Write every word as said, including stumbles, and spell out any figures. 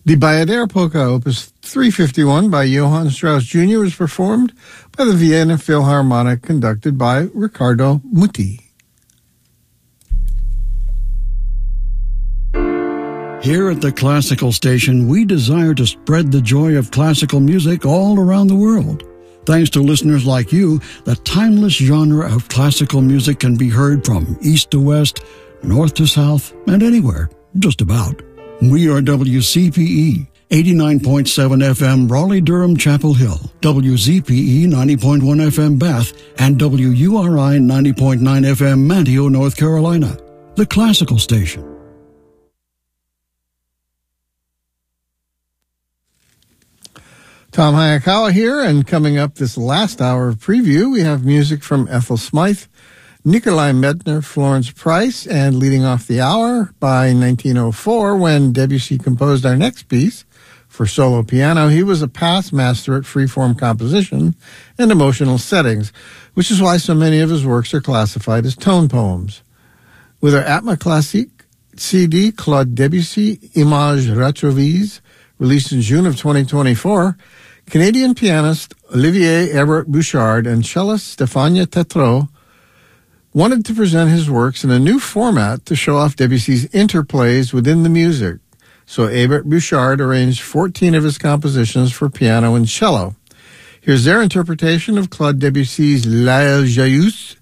The Bayadere Polka, Opus three fifty-one by Johann Strauss Junior was performed by the Vienna Philharmonic, conducted by Riccardo Muti. Here at the Classical Station, we desire to spread the joy of classical music all around the world. Thanks to listeners like you, the timeless genre of classical music can be heard from east to west, north to south, and anywhere, just about. We are W C P E, eighty-nine point seven F M Raleigh-Durham Chapel Hill, W Z P E ninety point one F M Bath, and W U R I ninety point nine F M Manteo, North Carolina. The Classical Station. Tom Hayakawa here, and coming up this last hour of preview, we have music from Ethel Smythe, Nikolai Medtner, Florence Price, and leading off the hour by nineteen oh four, when Debussy composed our next piece for solo piano. He was a past master at freeform composition and emotional settings, which is why so many of his works are classified as tone poems. With our Atma Classique C D, Claude Debussy, Images Retrovises, released in June of twenty twenty-four, Canadian pianist Olivier Herbert Bouchard and cellist Stéphane Tétrault wanted to present his works in a new format to show off Debussy's interplays within the music. So Herbert Bouchard arranged fourteen of his compositions for piano and cello. Here's their interpretation of Claude Debussy's L'Aile Joyeuse,